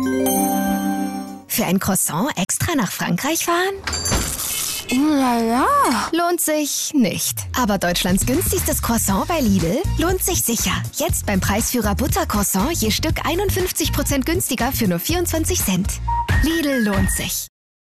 Für ein Croissant extra nach Frankreich fahren? Ja. Lohnt sich nicht. Aber Deutschlands günstigstes Croissant bei Lidl lohnt sich sicher. Jetzt beim Preisführer Buttercroissant je Stück 51% günstiger für nur 24 Cent. Lidl lohnt sich.